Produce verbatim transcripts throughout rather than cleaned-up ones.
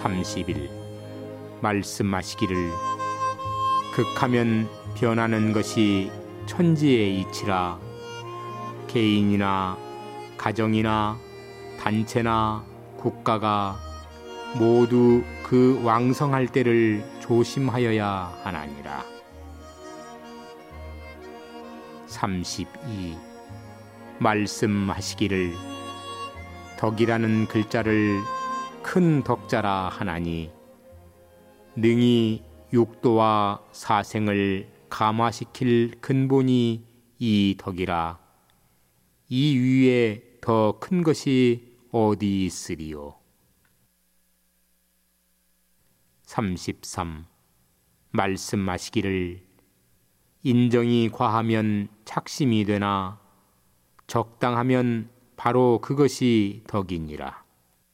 삼십일. 말씀하시기를 극하면 변하는 것이 천지의 이치라. 개인이나 가정이나 단체나 국가가 모두 그 왕성할 때를 조심하여야 하나니라. 삼십이. 말씀하시기를 덕이라는 글자를 큰 덕자라 하나니 능히 육도와 사생을 감화시킬 근본이 이 덕이라. 이 위에 더 큰 것이 어디 있으리요. 삼십삼. 말씀하시기를 인정이 과하면 착심이 되나 적당하면 바로 그것이 덕이니라.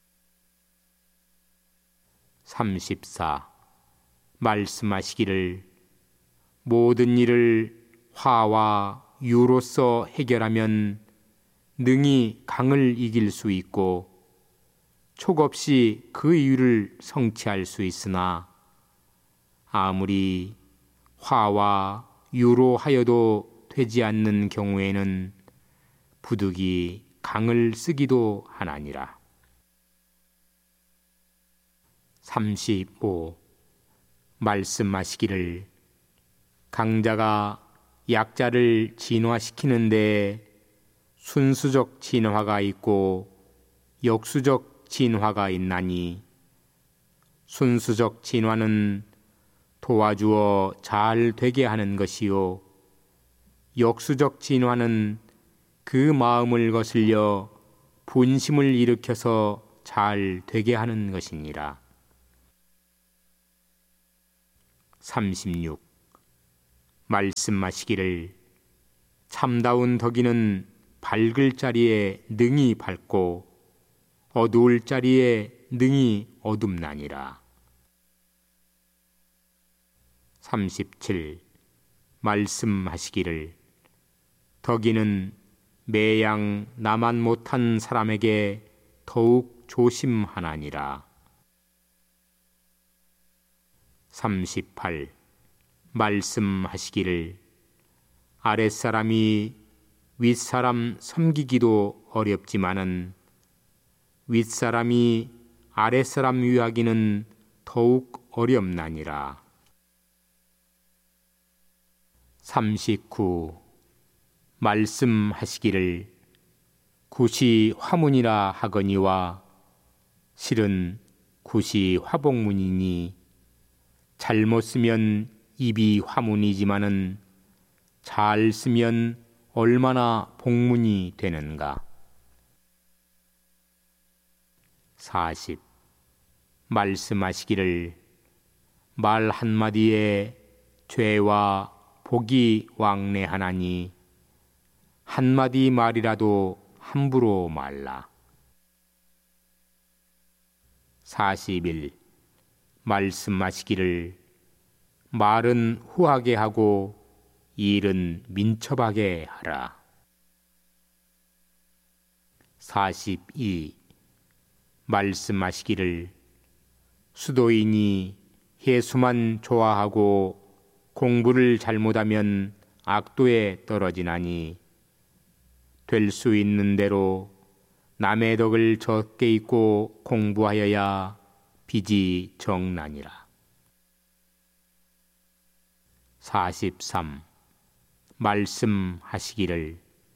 삼십사. 말씀하시기를 모든 일을 화와 유로서 해결하면 능히 강을 이길 수 있고 촉 없이 그 이유를 성취할 수 있으나 아무리 화와 유로 하여도 되지 않는 경우에는 부득이 강을 쓰기도 하나니라. 삼십오. 말씀하시기를 강자가 약자를 진화시키는데 순수적 진화가 있고 역수적 진화가 있나니 순수적 진화는 도와주어 잘 되게 하는 것이요 역수적 진화는 그 마음을 거슬려 분심을 일으켜서 잘 되게 하는 것이니라. 삼십육. 말씀하시기를 참다운 덕이는 밝을 자리에 능히 밝고 어두울 자리에 능히 어둡나니라. 삼십칠. 말씀하시기를 덕이는 매양 나만 못한 사람에게 더욱 조심하나니라. 삼십팔. 말씀하시기를 아랫사람이 윗사람 섬기기도 어렵지만은 윗사람이 아랫사람 위하기는 더욱 어렵나니라. 삼십구. 말씀하시기를 굿이 화문이라 하거니와 실은 굿이 화복문이니 잘못 쓰면 입이 화문이지만은 잘 쓰면 얼마나 복문이 되는가. 사십. 말씀하시기를 말 한마디에 죄와 복이 왕래하나니 한마디 말이라도 함부로 말라. 사십일. 말씀하시기를 말은 후하게 하고 일은 민첩하게 하라. 사십이. 말씀하시기를 수도인이 해수만 좋아하고 공부를 잘못하면 악도에 떨어지나니 될 수 있는 대로 남의 덕을 적게 잊고 공부하여야 빚이 정나니라. 사십삼. 말씀하시기를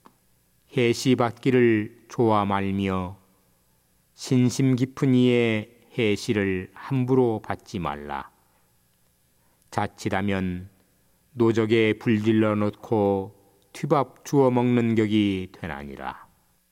해시받기를 좋아 말며 신심 깊은 이의 해시를 함부로 받지 말라. 자칫하면 노적에 불질러 놓고 튀밥 주워 먹는 격이 되나니라.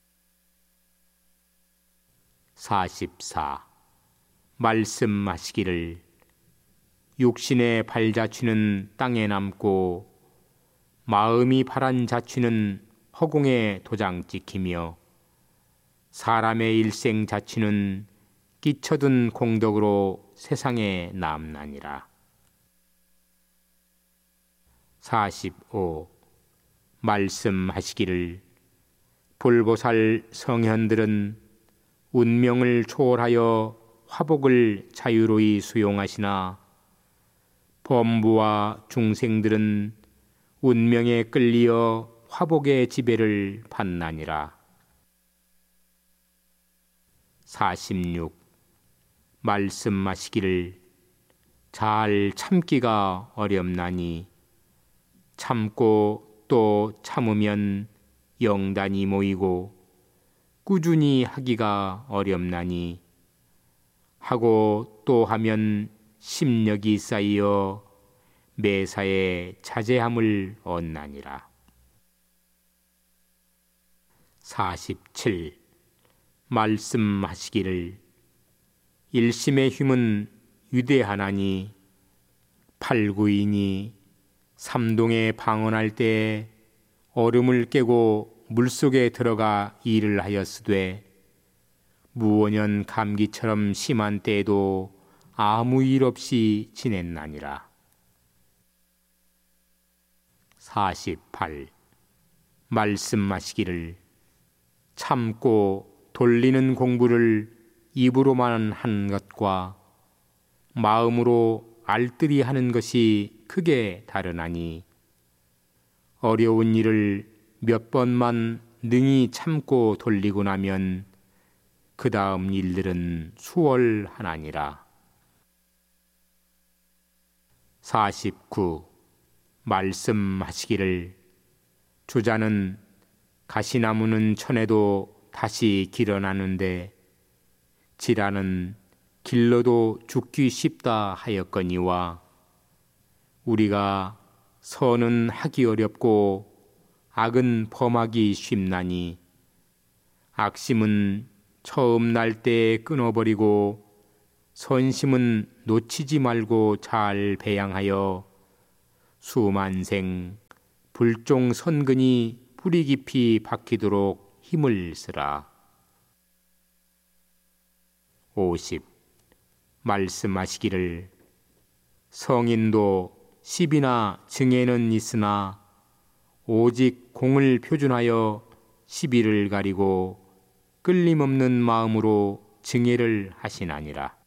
사십사. 말씀하시기를 육신의 발자취는 땅에 남고 마음이 바란 자취는 허공에 도장 찍히며 사람의 일생 자취는 끼쳐든 공덕으로 세상에 남나니라. 사십오. 말씀하시기를 불보살 성현들은 운명을 초월하여 화복을 자유로이 수용하시나 범부와 중생들은 운명에 끌리어 화복의 지배를 받나니라. 사십육. 말씀하시기를 잘 참기가 어렵나니 참고 또 참으면 영단이 모이고 꾸준히 하기가 어렵나니 하고 또 하면 심력이 쌓여 매사에 자제함을 얻나니라. 사십칠. 말씀하시기를 일심의 힘은 위대하나니 팔구인이 삼동에 방언할 때에 얼음을 깨고 물속에 들어가 일을 하였으되 무오년 감기처럼 심한 때에도 아무 일 없이 지냈나니라. 사십팔. 말씀하시기를 참고 돌리는 공부를 입으로만 한 것과 마음으로 알뜰히 하는 것이 크게 다르나니 어려운 일을 몇 번만 능히 참고 돌리고 나면 그 다음 일들은 수월하나니라. 사십구. 말씀하시기를 주자는 가시나무는 천에도 다시 길어나는데 지라는 길러도 죽기 쉽다 하였거니와 우리가 선은 하기 어렵고 악은 범하기 쉽나니 악심은 처음 날 때에 끊어버리고 선심은 놓치지 말고 잘 배양하여 수만생 불종 선근이 뿌리 깊이 박히도록 힘을 쓰라. 오십. 말씀하시기를 성인도 시비나 증에는 있으나 오직 공을 표준하여 시비를 가리고 끌림없는 마음으로 증애를 하시나니라.